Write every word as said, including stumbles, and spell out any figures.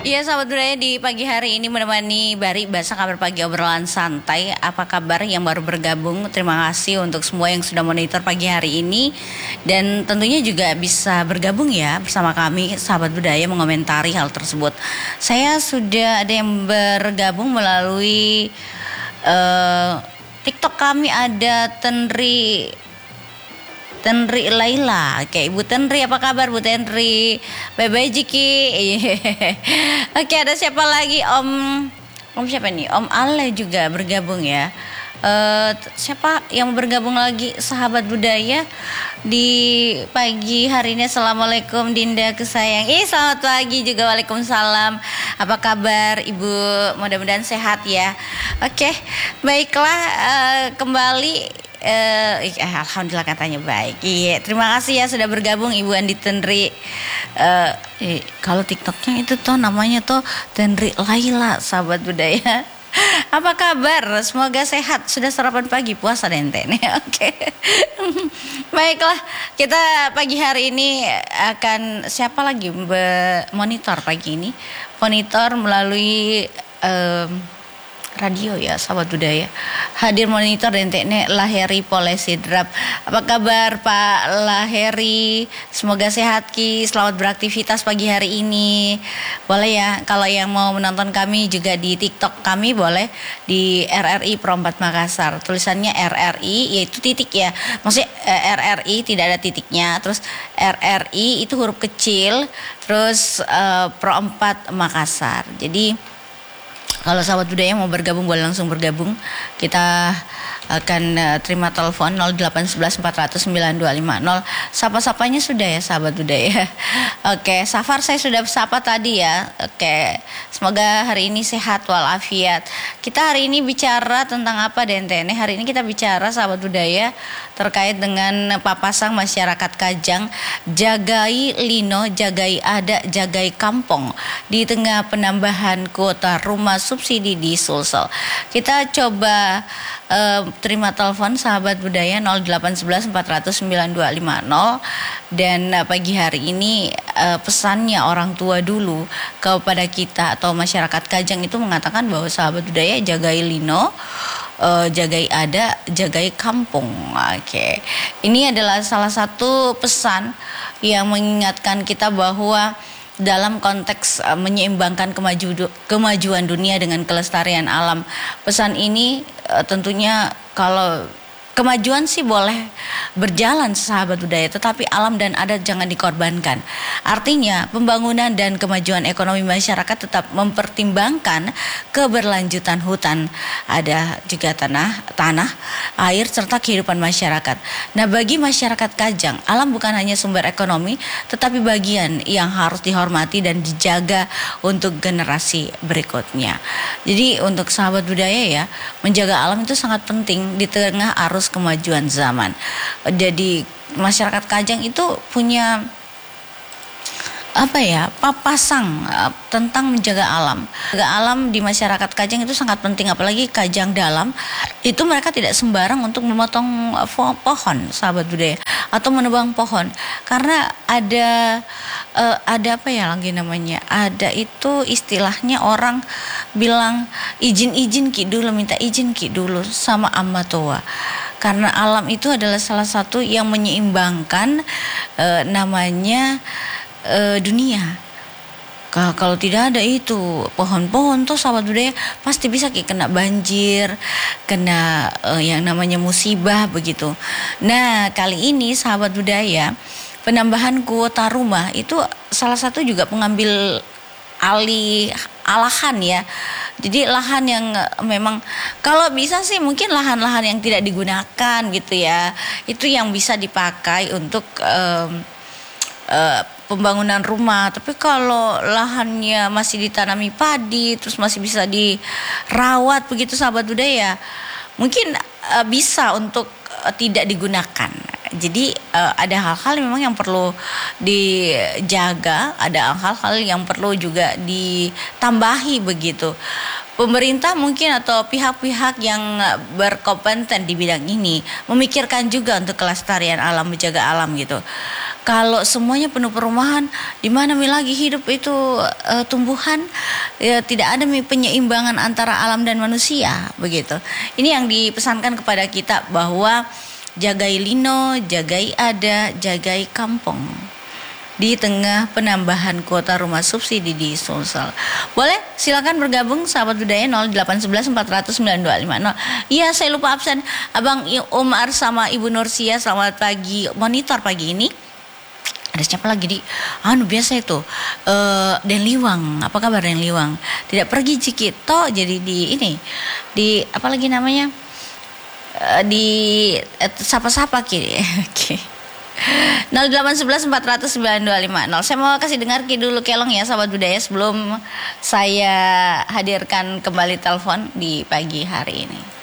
Iya sahabat budaya, di pagi hari ini menemani Bari Bahasa Kabar Pagi obrolan santai. Apa kabar yang baru bergabung? Terima kasih untuk semua yang sudah monitor pagi hari ini. Dan tentunya juga bisa bergabung ya bersama kami sahabat budaya mengomentari hal tersebut. Saya sudah ada yang bergabung melalui uh, TikTok kami, ada Tenri Tenri Laila. Oke, Ibu Tenri, apa kabar Bu Tenri? Bye-bye Jiki. Oke, ada siapa lagi? Om Om siapa nih? Om Ale juga bergabung ya. Uh, siapa yang bergabung lagi sahabat budaya di pagi hari ini? Assalamualaikum Dinda kesayang. Ih, selamat pagi juga. Waalaikumsalam. Apa kabar Ibu? Mudah-mudahan sehat ya. Oke, baiklah, uh, kembali Uh, eh, alhamdulillah katanya baik. Iya, terima kasih ya sudah bergabung Ibu Andi Tenri. Uh, eh, kalau TikToknya itu tuh namanya tuh Tenri Laila, sahabat budaya. Apa kabar? Semoga sehat. Sudah sarapan pagi, puasa dente nih. Oke. Baiklah, kita pagi hari ini akan siapa lagi monitor pagi ini? Monitor melalui um, radio ya sahabat budaya. Hadir monitor dentekne Laheri Polesidrap. Apa kabar Pak Laheri? Semoga sehat Ki. Selamat beraktivitas pagi hari ini. Boleh ya kalau yang mau menonton kami juga di TikTok kami, boleh di R R I Pro empat Makassar. Tulisannya R R I yaitu titik ya. Maksudnya eh, R R I tidak ada titiknya. Terus R R I itu huruf kecil. Terus eh, Pro empat Makassar. Jadi kalau sahabat budaya mau bergabung boleh langsung bergabung. Kita akan uh, terima telepon nol delapan satu satu empat nol nol sembilan dua lima nol. Sapa-sapanya sudah ya sahabat budaya. Oke, Safar saya sudah sapa tadi ya. Oke, semoga hari ini sehat walafiat. Kita hari ini bicara tentang apa Dentene? Hari ini kita bicara sahabat budaya terkait dengan papasang masyarakat Kajang, jagai lino, jagai ada, jagai kampung di tengah penambahan kuota rumah subsidi di Sulsel. Kita coba uh, terima telepon sahabat budaya nol delapan satu satu empat nol nol sembilan dua lima nol. Dan uh, pagi hari ini uh, pesannya orang tua dulu kepada kita atau masyarakat Kajang itu mengatakan bahwa sahabat budaya jagai lino, Uh, jagai ada, jagai kampung. Oke, okay. Ini adalah salah satu pesan yang mengingatkan kita bahwa dalam konteks uh, menyeimbangkan kemaju, kemajuan dunia dengan kelestarian alam. Pesan ini uh, tentunya kalau kemajuan sih boleh berjalan sahabat budaya, tetapi alam dan adat jangan dikorbankan. Artinya pembangunan dan kemajuan ekonomi masyarakat tetap mempertimbangkan keberlanjutan hutan, ada juga tanah, tanah, air serta kehidupan masyarakat. Nah, bagi masyarakat Kajang, alam bukan hanya sumber ekonomi, tetapi bagian yang harus dihormati dan dijaga untuk generasi berikutnya. Jadi untuk sahabat budaya ya, menjaga alam itu sangat penting di tengah arus kemajuan zaman. Jadi masyarakat Kajang itu punya apa ya, papasang uh, tentang menjaga alam. Menjaga alam di masyarakat Kajang itu sangat penting, apalagi Kajang dalam itu mereka tidak sembarang untuk memotong uh, pohon sahabat budaya atau menebang pohon, karena ada uh, ada apa ya lagi namanya, ada itu istilahnya orang bilang izin-izin ki dulu, minta izin ki dulu sama amma tua. Karena alam itu adalah salah satu yang menyeimbangkan uh, namanya uh, dunia. Kalau tidak ada itu pohon-pohon tuh sahabat budaya pasti bisa kena banjir, kena uh, yang namanya musibah begitu. Nah, kali ini sahabat budaya, penambahan kuota rumah itu salah satu juga pengambil alih lahan ya. Jadi lahan yang memang kalau bisa sih mungkin lahan-lahan yang tidak digunakan gitu ya, itu yang bisa dipakai untuk um, uh, pembangunan rumah. Tapi kalau lahannya masih ditanami padi, terus masih bisa dirawat begitu sahabat budaya, mungkin uh, bisa untuk uh, tidak digunakan. Jadi uh, ada hal-hal memang yang perlu dijaga, ada hal-hal yang perlu juga ditambahi begitu. Pemerintah mungkin atau pihak-pihak yang berkompeten di bidang ini memikirkan juga untuk kelestarian alam, menjaga alam gitu. Kalau semuanya penuh perumahan, di mana mi lagi hidup itu uh, tumbuhan, ya, tidak ada mi penyeimbangan antara alam dan manusia, begitu. Ini yang dipesankan kepada kita bahwa jagai lino, jagai ada, jagai kampung di tengah penambahan kuota rumah subsidi di Sulsel. Boleh silakan bergabung sahabat budaya nol delapan satu satu empat nol sembilan dua lima nol. Iya, saya lupa absen Abang Umar sama Ibu Nursia, selamat pagi monitor pagi ini. Ada siapa lagi di anu biasa itu uh, Den Liwang, apa kabar Den Liwang? Tidak pergi Cikito, jadi di ini di apa lagi namanya uh, di uh, sapa-sapa kiri. Oke. nol delapan satu satu empat nol sembilan dua lima nol. Saya mau kasih dengar dulu kelong ya sahabat budaya sebelum saya hadirkan kembali telepon di pagi hari ini.